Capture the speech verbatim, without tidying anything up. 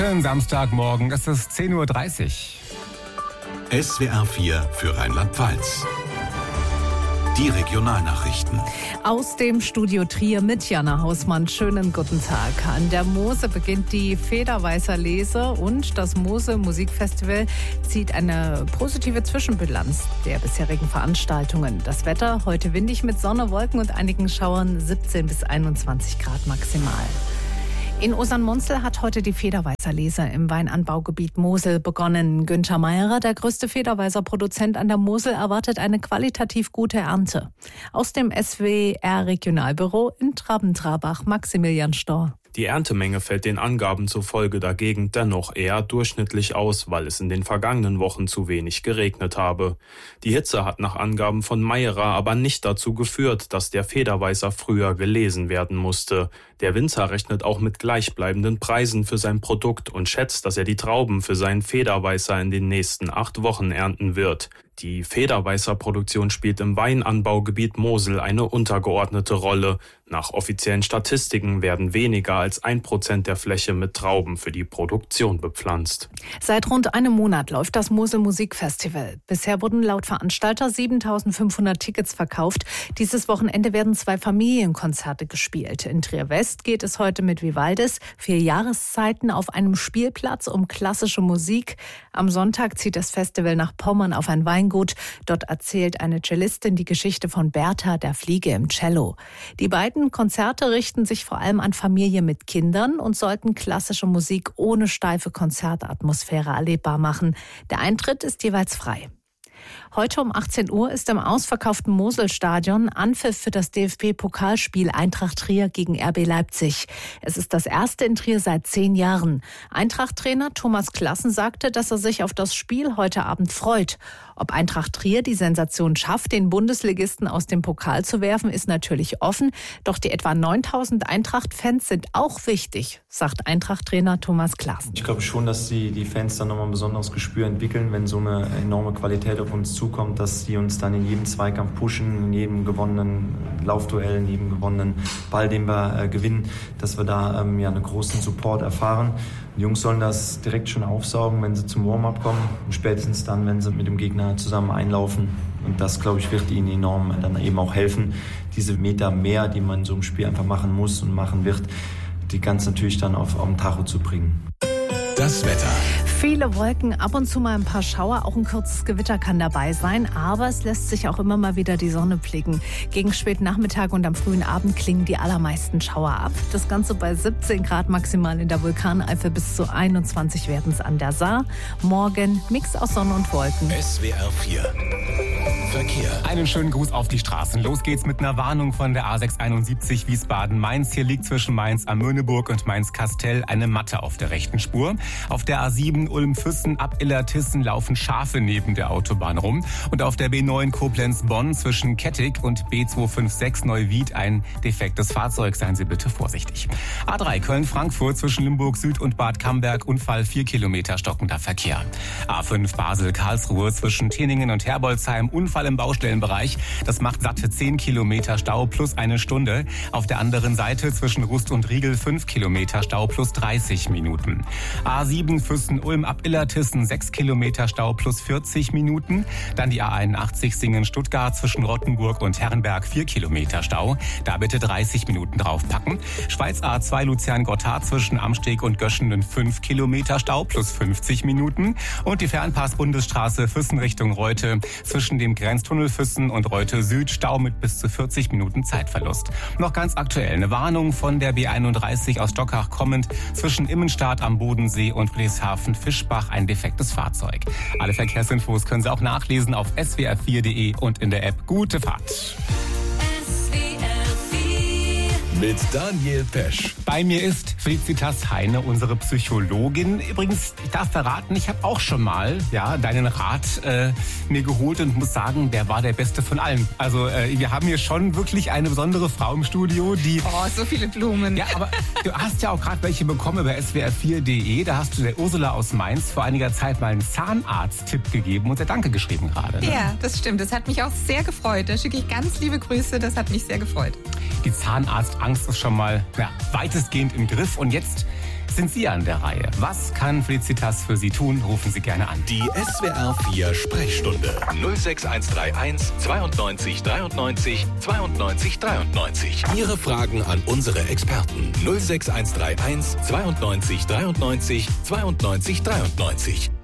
Schönen Samstagmorgen, es ist zehn Uhr dreißig. S W R vier für Rheinland-Pfalz. Die Regionalnachrichten. Aus dem Studio Trier mit Jana Hausmann. Schönen guten Tag. An der Mose beginnt die Federweißer Lese und das Mose Musikfestival zieht eine positive Zwischenbilanz der bisherigen Veranstaltungen. Das Wetter heute windig mit Sonne, Wolken und einigen Schauern, siebzehn bis einundzwanzig Grad maximal. In Osern-Munzel hat heute die Federweißer Lese im Weinanbaugebiet Mosel begonnen. Günther Meierer, der größte Federweißer Produzent an der Mosel, erwartet eine qualitativ gute Ernte. Aus dem S W R Regionalbüro in Traben-Trabach, Maximilian Storr. Die Erntemenge fällt den Angaben zufolge dagegen dennoch eher durchschnittlich aus, weil es in den vergangenen Wochen zu wenig geregnet habe. Die Hitze hat nach Angaben von Meierer aber nicht dazu geführt, dass der Federweißer früher gelesen werden musste. Der Winzer rechnet auch mit gleichbleibenden Preisen für sein Produkt und schätzt, dass er die Trauben für seinen Federweißer in den nächsten acht Wochen ernten wird. Die Federweißer-Produktion spielt im Weinanbaugebiet Mosel eine untergeordnete Rolle. Nach offiziellen Statistiken werden weniger als ein Prozent der Fläche mit Trauben für die Produktion bepflanzt. Seit rund einem Monat läuft das Mosel Musikfestival. Bisher wurden laut Veranstalter siebentausendfünfhundert Tickets verkauft. Dieses Wochenende werden zwei Familienkonzerte gespielt. In Trier West geht es heute mit Vivaldes vier Jahreszeiten auf einem Spielplatz um klassische Musik. Am Sonntag zieht das Festival nach Pommern auf ein Weingut. Dort erzählt eine Cellistin die Geschichte von Bertha, der Fliege im Cello. Die beiden Konzerte richten sich vor allem an Familien mit Kindern und sollten klassische Musik ohne steife Konzertatmosphäre erlebbar machen. Der Eintritt ist jeweils frei. Heute um achtzehn Uhr ist im ausverkauften Moselstadion Anpfiff für das D F B-Pokalspiel Eintracht Trier gegen R B Leipzig. Es ist das erste in Trier seit zehn Jahren. Eintracht-Trainer Thomas Klassen sagte, dass er sich auf das Spiel heute Abend freut. Ob Eintracht Trier die Sensation schafft, den Bundesligisten aus dem Pokal zu werfen, ist natürlich offen. Doch die etwa neuntausend Eintracht-Fans sind auch wichtig, sagt Eintracht-Trainer Thomas Klassen. Ich glaube schon, dass die, die Fans dann nochmal ein besonderes Gespür entwickeln, wenn so eine enorme Qualität auf uns zukommt, dass die uns dann in jedem Zweikampf pushen, in jedem gewonnenen Laufduell, in jedem gewonnenen Ball, den wir äh, gewinnen, dass wir da ähm, ja einen großen Support erfahren. Die Jungs sollen das direkt schon aufsaugen, wenn sie zum Warm-up kommen und spätestens dann, wenn sie mit dem Gegner zusammen einlaufen. Und das, glaube ich, wird ihnen enorm dann eben auch helfen, diese Meter mehr, die man in so einem Spiel einfach machen muss und machen wird, die ganz natürlich dann auf, auf den Tacho zu bringen. Das Wetter. Viele Wolken, ab und zu mal ein paar Schauer, auch ein kurzes Gewitter kann dabei sein, aber es lässt sich auch immer mal wieder die Sonne blicken. Gegen Spätnachmittag und am frühen Abend klingen die allermeisten Schauer ab. Das Ganze bei siebzehn Grad maximal in der Vulkaneifel, bis zu einundzwanzig werden es an der Saar. Morgen Mix aus Sonne und Wolken. S W R vier Verkehr. Einen schönen Gruß auf die Straßen. Los geht's mit einer Warnung von der A sechshunderteinundsiebzig Wiesbaden-Mainz. Hier liegt zwischen Mainz am Möhneburg und Mainz-Kastell eine Matte auf der rechten Spur. Auf der A sieben Ulm-Füssen ab Illertissen laufen Schafe neben der Autobahn rum. Und auf der B neun Koblenz-Bonn zwischen Kettig und B zweihundertsechsundfünfzig Neuwied ein defektes Fahrzeug. Seien Sie bitte vorsichtig. A drei Köln-Frankfurt zwischen Limburg Süd und Bad Camberg. Unfall vier Kilometer stockender Verkehr. A fünf Basel-Karlsruhe zwischen Teningen und Herbolzheim. Unfall im Baustellenbereich. Das macht satte zehn Kilometer Stau plus eine Stunde. Auf der anderen Seite zwischen Rust und Riegel fünf Kilometer Stau plus dreißig Minuten. A sieben Füssen-Ulm ab Illertissen sechs Kilometer Stau plus vierzig Minuten. Dann die A einundachtzig Singen-Stuttgart zwischen Rottenburg und Herrenberg vier Kilometer Stau. Da bitte dreißig Minuten draufpacken. Schweiz A zwei Luzern-Gotthard zwischen Amsteg und Göschenen fünf Kilometer Stau plus fünfzig Minuten. Und die Fernpass-Bundesstraße Füssen Richtung Reute zwischen dem Grenztunnel Füssen und Reute Süd Stau mit bis zu vierzig Minuten Zeitverlust. Noch ganz aktuell eine Warnung von der B einunddreißig aus Stockach kommend zwischen Immenstadt am Bodensee und Friedrichshafen-Fischbach ein defektes Fahrzeug. Alle Verkehrsinfos können Sie auch nachlesen auf s w r vier punkt de und in der App. Gute Fahrt. Mit Daniel Pesch. Bei mir ist Felicitas Heine, unsere Psychologin. Übrigens, ich darf verraten, ich habe auch schon mal ja, deinen Rat äh, mir geholt und muss sagen, der war der beste von allen. Also äh, wir haben hier schon wirklich eine besondere Frau im Studio, die... Oh, so viele Blumen. Ja, aber du hast ja auch gerade welche bekommen über s w r vier punkt de. Da hast du der Ursula aus Mainz vor einiger Zeit mal einen Zahnarzt-Tipp gegeben und sehr Danke geschrieben gerade. Ne? Ja, das stimmt. Das hat mich auch sehr gefreut. Da schicke ich ganz liebe Grüße. Das hat mich sehr gefreut. Die Zahnarztangst ist schon mal ja, weitestgehend im Griff. Und jetzt sind Sie an der Reihe. Was kann Felicitas für Sie tun? Rufen Sie gerne an. Die S W R vier Sprechstunde null sechs eins drei eins zweiundneunzig dreiundneunzig zweiundneunzig dreiundneunzig. Ihre Fragen an unsere Experten null sechs eins drei eins zweiundneunzig dreiundneunzig zweiundneunzig dreiundneunzig.